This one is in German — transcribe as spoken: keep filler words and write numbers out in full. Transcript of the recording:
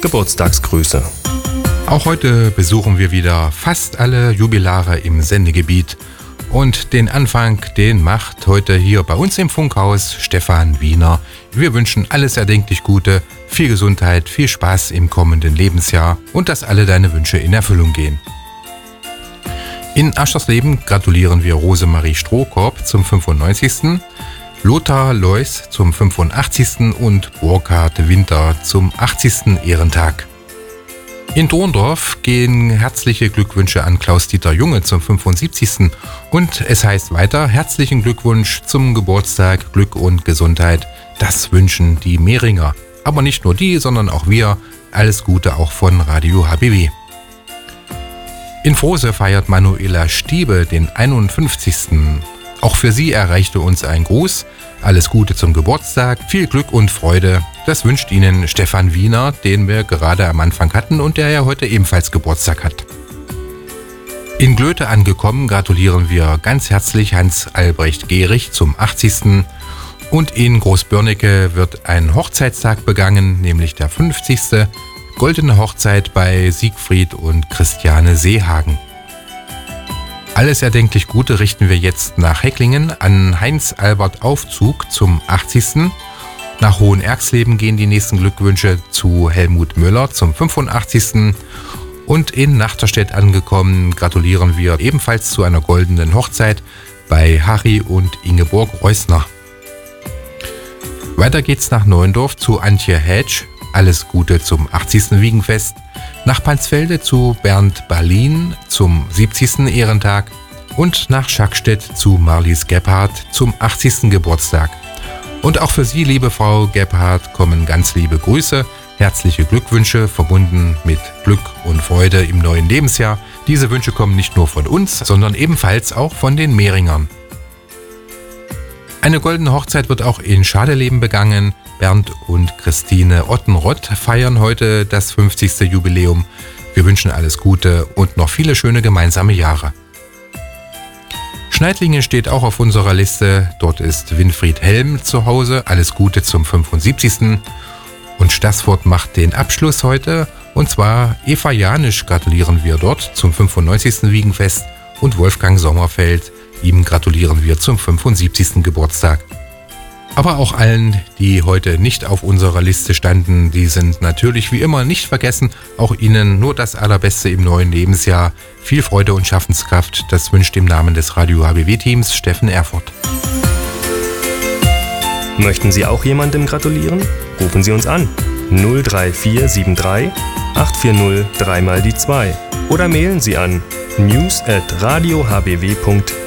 Geburtstagsgrüße. Auch heute besuchen wir wieder fast alle Jubilare im Sendegebiet. Und den Anfang, den macht heute hier bei uns im Funkhaus Stefan Wiener. Wir wünschen alles erdenklich Gute, viel Gesundheit, viel Spaß im kommenden Lebensjahr und dass alle deine Wünsche in Erfüllung gehen. In Aschersleben gratulieren wir Rosemarie Strohkorb zum fünfundneunzigsten, Lothar Leuss zum fünfundachtzigsten und Burkhard Winter zum achtzigsten Ehrentag. In Dorndorf gehen herzliche Glückwünsche an Klaus-Dieter Junge zum fünfundsiebzigsten und es heißt weiter herzlichen Glückwunsch zum Geburtstag, Glück und Gesundheit. Das wünschen die Mehringer. Aber nicht nur die, sondern auch wir. Alles Gute auch von Radio H B W. In Frose feiert Manuela Stiebe den einundfünfzigsten Auch für sie erreichte uns ein Gruß. Alles Gute zum Geburtstag, viel Glück und Freude. Das wünscht Ihnen Stefan Wiener, den wir gerade am Anfang hatten und der ja heute ebenfalls Geburtstag hat. In Glöte angekommen gratulieren wir ganz herzlich Hans-Albrecht Gehrig zum achtzigsten Und in Großbörnecke wird ein Hochzeitstag begangen, nämlich der fünfzigste Goldene Hochzeit bei Siegfried und Christiane Seehagen. Alles erdenklich Gute richten wir jetzt nach Hecklingen an Heinz-Albert Aufzug zum achtzigsten Nach Hohenerxleben gehen die nächsten Glückwünsche zu Helmut Müller zum fünfundachtzigsten Und in Nachterstedt angekommen gratulieren wir ebenfalls zu einer goldenen Hochzeit bei Harry und Ingeborg Reusner. Weiter geht's nach Neuendorf zu Antje Hedge. Alles Gute zum achtzigsten Wiegenfest. Nach Pansfelde zu Bernd Berlin zum siebzigsten Ehrentag und nach Schackstedt zu Marlies Gebhardt zum achtzigsten Geburtstag. Und auch für Sie, liebe Frau Gebhardt, kommen ganz liebe Grüße, herzliche Glückwünsche, verbunden mit Glück und Freude im neuen Lebensjahr. Diese Wünsche kommen nicht nur von uns, sondern ebenfalls auch von den Mehringern. Eine goldene Hochzeit wird auch in Schadeleben begangen. Bernd und Christine Ottenrott feiern heute das fünfzigste Jubiläum. Wir wünschen alles Gute und noch viele schöne gemeinsame Jahre. Schneidlingen steht auch auf unserer Liste. Dort ist Winfried Helm zu Hause. Alles Gute zum fünfundsiebzigsten Und Staßfurt macht den Abschluss heute. Und zwar Eva Janisch gratulieren wir dort zum fünfundneunzigsten Wiegenfest und Wolfgang Sommerfeld. Ihm gratulieren wir zum fünfundsiebzigsten Geburtstag. Aber auch allen, die heute nicht auf unserer Liste standen, die sind natürlich wie immer nicht vergessen. Auch Ihnen nur das Allerbeste im neuen Lebensjahr. Viel Freude und Schaffenskraft, das wünscht im Namen des Radio H B W-Teams Steffen Erfurt. Möchten Sie auch jemandem gratulieren? Rufen Sie uns an null drei vier sieben drei acht vier null drei mal die zwei oder mailen Sie an news at radio h b w punkt